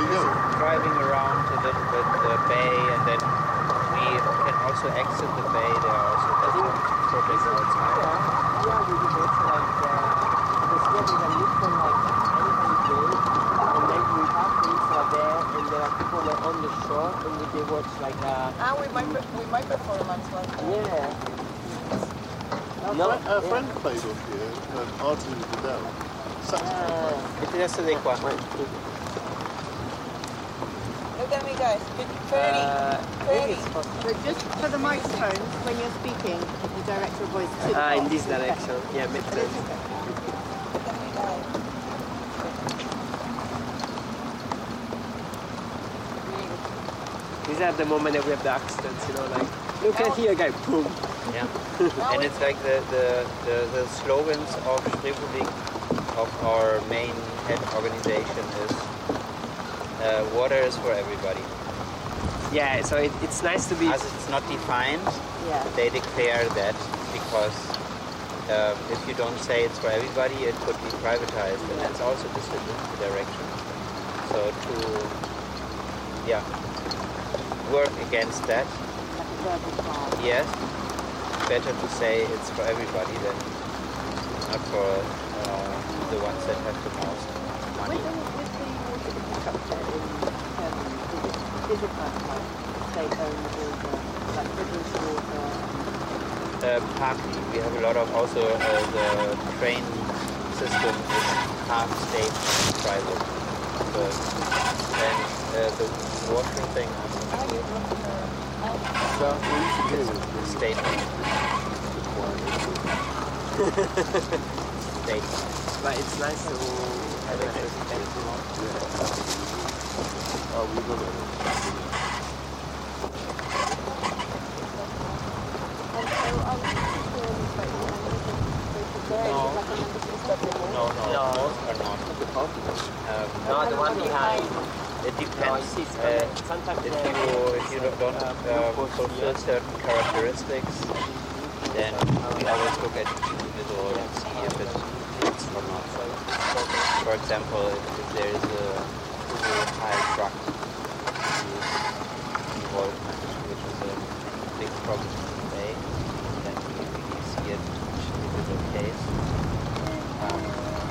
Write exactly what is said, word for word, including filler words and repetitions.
you go. Driving around a little bit the bay, and then we can also exit the bay. There are also different projects outside. Yeah, yeah, we did it. Like, uh, there's getting a lift from like Anytime Bay, and then we have things like there, and there are people like on the shore, and we they watch like a. Ah, we might we might perform as well. Yeah. Our, No, friend, our yeah. friend played up here, um, Artin Vidal. Saxophone Uh, It is the qua. Look at me, guys. Pretty, uh, I pretty. think it's possible. But just for the microphone, when you're speaking, you direct your voice to the Ah, in box. this direction. Yeah, makes sense. Look at me, guys. These are the moment that we have the accidents, you know, like, look at here, guy, boom. Yeah. And it's like the, the, the, the slogans of Schneepublik, of our main head organization is uh, water is for everybody. Yeah, so it, it's nice to be. As it's not defined, Yeah. they declare that because um, if you don't say it's for everybody, it could be privatized, and that's also the the direction. So to yeah work against that, Like a verbal card. yes, better to say it's for everybody than not for uh, the ones that have the most money. With the, with the water infrastructure in Germany, is it, is it like, like state-owned water, like British water? Uh, partly, we have a lot of also uh, the train system is half state, half private. So, and uh, the water thing, So we used to hear it. the state, state. But it's nice to have a Oh, we got it. And so are we secure in Spain? There is No. it like a membership system? No, no, No. most are not. Um, No, the one behind. it No, depends. it's, Uh, uh, sometimes if they- you if you don't, don't uh, fulfill certain characteristics, then we always look at each individual and see if it fits or not. For example, if, if there is a